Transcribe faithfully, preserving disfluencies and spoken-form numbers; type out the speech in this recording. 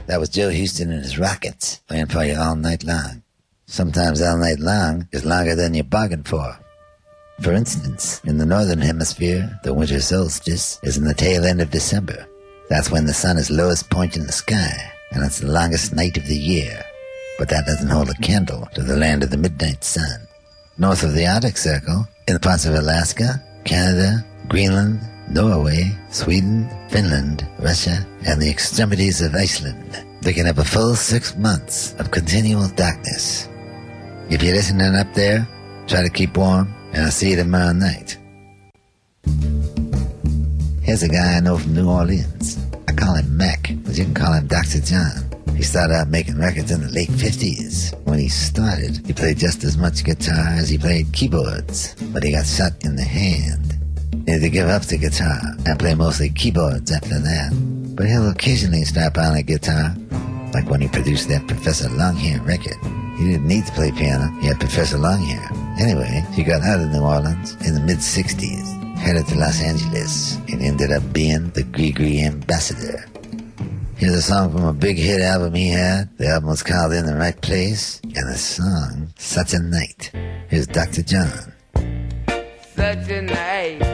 That was Joe Houston and his Rockets playing for you all night long. Sometimes all night long is longer than you bargained for. For instance, in the northern hemisphere, the winter solstice is in the tail end of December. That's when the sun is lowest point in the sky, and it's the longest night of the year. But that doesn't hold a candle to the land of the midnight sun. North of the Arctic Circle, in parts of Alaska, Canada, Greenland, Norway, Sweden, Finland, Russia, and the extremities of Iceland, they can have a full six months of continual darkness. If you're listening up there, try to keep warm, and I'll see you tomorrow night. Here's a guy I know from New Orleans. I call him Mac, but you can call him Doctor John. He started out making records in the late fifties. When he started, he played just as much guitar as he played keyboards, but he got shot in the hand. He had to give up the guitar and play mostly keyboards after that. But he'll occasionally strap on a guitar, like when he produced that Professor Longhair record. He didn't need to play piano, he had Professor Longhair. Anyway, he got out of New Orleans in the mid-sixties, headed to Los Angeles, and ended up being the Gree-Gree ambassador. Here's a song from a big hit album he had. The album was called In the Right Place, and the song, Such a Night. Here's Doctor John. Such a night,